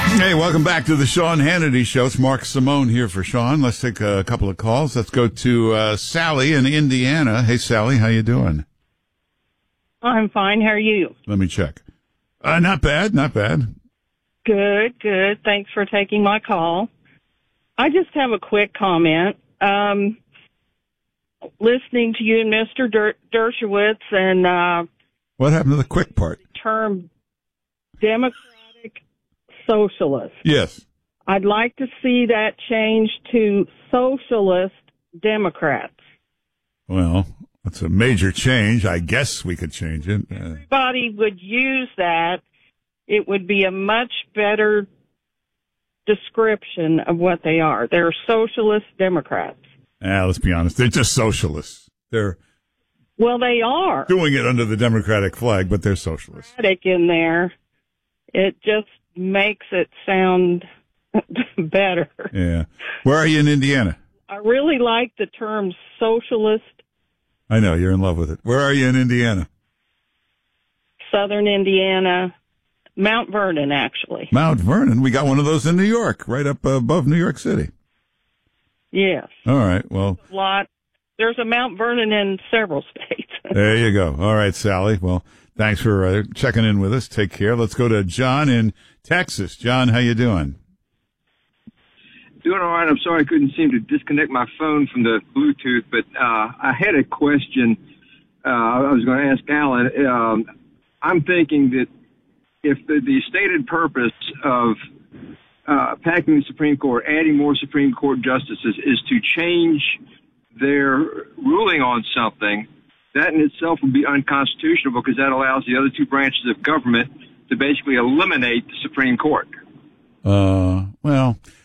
Hey, welcome back to the Sean Hannity Show. It's Mark Simone here for Sean. Let's take a couple of calls. Let's go to Sally in Indiana. Hey, Sally, how you doing? I'm fine. How are you? Let me check. Not bad, not bad. Good, good. Thanks for taking my call. I just have a quick comment. Listening to you and Mr. Dershowitz and What happened to the quick part? term Democratic Socialist. Yes. I'd like to see that changed to Socialist Democrats. Well, that's a major change. I guess we could change it. Everybody would use that. It would be a much better description of what they are. They're Socialist Democrats. Let's be honest. They're just socialists. They're Well, they are. doing it under the Democratic flag, but they're socialists. In there. It just makes it sound better. Yeah. Where are you in Indiana? I really like the term socialist. I know, you're in love with it. Where are you in Indiana? Southern Indiana, Mount Vernon, actually. Mount Vernon. We got one of those in New York, right up above New York City. Yes. All right. Well, There's a Mount Vernon in several states. there you go. All right, Sally. Well, thanks for checking in with us. Take care. Let's go to John in Texas. John, how you doing? Doing all right. I'm sorry I couldn't seem to disconnect my phone from the Bluetooth, but I had a question I was going to ask Alan. I'm thinking that if the stated purpose of packing the Supreme Court, adding more Supreme Court justices, is to change their ruling on something, that in itself would be unconstitutional because that allows the other two branches of government to basically eliminate the Supreme Court. Well,